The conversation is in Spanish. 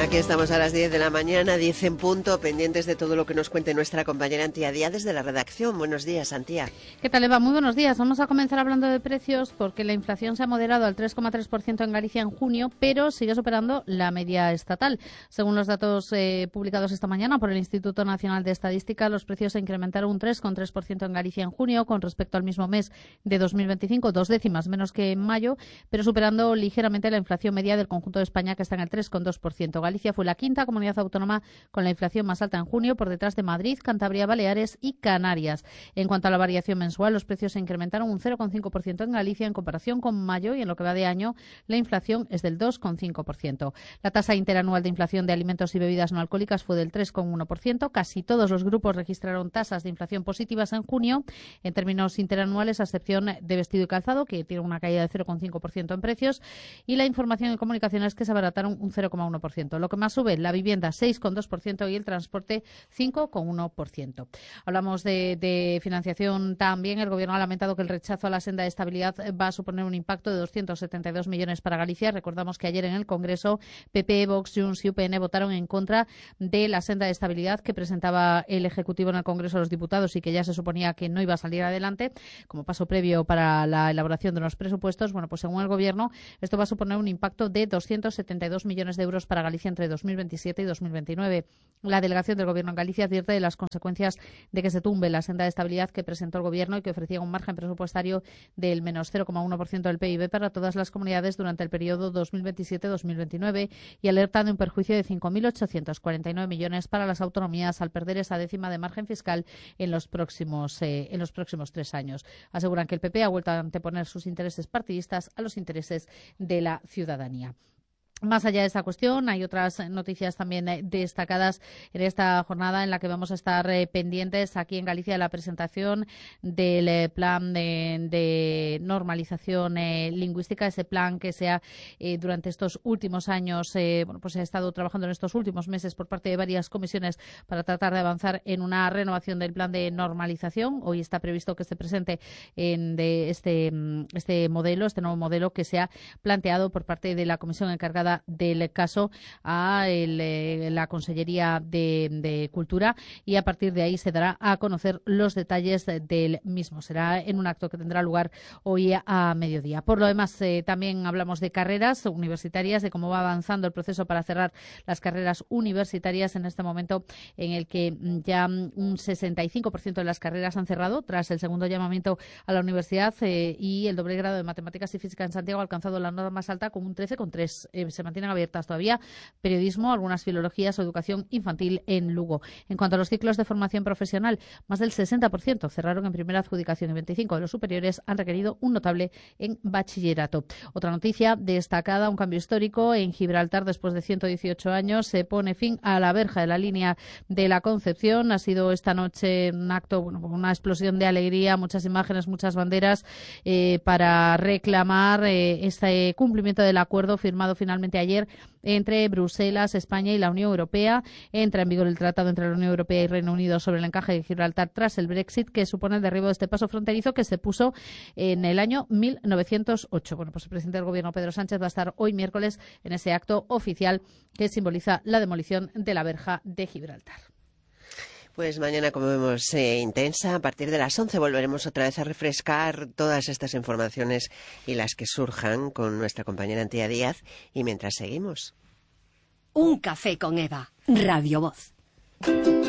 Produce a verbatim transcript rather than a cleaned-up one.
Aquí estamos a las diez de la mañana, diez en punto, pendientes de todo lo que nos cuente nuestra compañera Antía Díaz desde la redacción. Buenos días, Antía. ¿Qué tal, Eva? Muy buenos días. Vamos a comenzar hablando de precios porque la inflación se ha moderado al tres coma tres por ciento en Galicia en junio, pero sigue superando la media estatal. Según los datos eh, publicados esta mañana por el Instituto Nacional de Estadística, los precios se incrementaron un tres coma tres por ciento en Galicia en junio con respecto al mismo mes de dos mil veinticinco, dos décimas menos que en mayo, pero superando ligeramente la inflación media del conjunto de España, que está en el tres coma dos por ciento. Galicia fue la quinta comunidad autónoma con la inflación más alta en junio, por detrás de Madrid, Cantabria, Baleares y Canarias. En cuanto a la variación mensual, los precios se incrementaron un cero coma cinco por ciento en Galicia en comparación con mayo, y en lo que va de año la inflación es del dos coma cinco por ciento. La tasa interanual de inflación de alimentos y bebidas no alcohólicas fue del tres coma uno por ciento. Casi todos los grupos registraron tasas de inflación positivas en junio en términos interanuales, a excepción de vestido y calzado, que tiene una caída de cero coma cinco por ciento en precios, y la información y comunicaciones, que se abarataron un cero coma uno por ciento. Lo que más sube, la vivienda seis coma dos por ciento y el transporte cinco coma uno por ciento. Hablamos de, de financiación también. El Gobierno ha lamentado que el rechazo a la senda de estabilidad va a suponer un impacto de doscientos setenta y dos millones para Galicia. Recordamos que ayer en el Congreso P P, Vox, Junts y U P N votaron en contra de la senda de estabilidad que presentaba el Ejecutivo en el Congreso de los Diputados y que ya se suponía que no iba a salir adelante como paso previo para la elaboración de los presupuestos. Bueno, pues según el Gobierno, esto va a suponer un impacto de doscientos setenta y dos millones de euros para Galicia entre dos mil veintisiete y dos mil veintinueve. La delegación del Gobierno en Galicia advierte de las consecuencias de que se tumbe la senda de estabilidad que presentó el Gobierno y que ofrecía un margen presupuestario del menos cero coma uno por ciento del P I B para todas las comunidades durante el periodo dos mil veintisiete dos mil veintinueve, y alerta de un perjuicio de cinco mil ochocientos cuarenta y nueve millones para las autonomías al perder esa décima de margen fiscal en los próximos eh, en los próximos tres años. Aseguran que el P P ha vuelto a anteponer sus intereses partidistas a los intereses de la ciudadanía. Más allá de esta cuestión, hay otras noticias también destacadas en esta jornada en la que vamos a estar eh, pendientes aquí en Galicia de la presentación del eh, plan de, de normalización eh, lingüística, ese plan que se ha eh, durante estos últimos años, eh, bueno, pues se ha estado trabajando en estos últimos meses por parte de varias comisiones para tratar de avanzar en una renovación del plan de normalización. Hoy está previsto que se presente en de este, este modelo, este nuevo modelo que se ha planteado por parte de la comisión encargada del caso a el, eh, la Consellería de, de Cultura, y a partir de ahí se dará a conocer los detalles del mismo. Será en un acto que tendrá lugar hoy a mediodía. Por lo demás, eh, también hablamos de carreras universitarias, de cómo va avanzando el proceso para cerrar las carreras universitarias en este momento en el que ya un sesenta y cinco por ciento de las carreras han cerrado tras el segundo llamamiento a la universidad, eh, y el doble grado de Matemáticas y Física en Santiago ha alcanzado la nota más alta con un trece coma tres. Eh, se mantienen abiertas todavía periodismo, algunas filologías o educación infantil en Lugo. En cuanto a los ciclos de formación profesional, más del sesenta por ciento cerraron en primera adjudicación y veinticinco por ciento de los superiores han requerido un notable en bachillerato. Otra noticia destacada, un cambio histórico en Gibraltar. Después de ciento dieciocho años se pone fin a la verja de la línea de la Concepción. Ha sido esta noche un acto, bueno, una explosión de alegría, muchas imágenes, muchas banderas eh, para reclamar eh, este cumplimiento del acuerdo firmado finalmente ayer entre Bruselas, España y la Unión Europea. Entra en vigor el tratado entre la Unión Europea y Reino Unido sobre el encaje de Gibraltar tras el Brexit, que supone el derribo de este paso fronterizo que se puso en el año mil novecientos ocho. Bueno, pues el presidente del Gobierno, Pedro Sánchez, va a estar hoy miércoles en ese acto oficial que simboliza la demolición de la verja de Gibraltar. Pues mañana, como vemos, eh, intensa. A partir de las once volveremos otra vez a refrescar todas estas informaciones y las que surjan con nuestra compañera Antía Díaz. Y mientras seguimos. Un café con Eva, Radio Voz.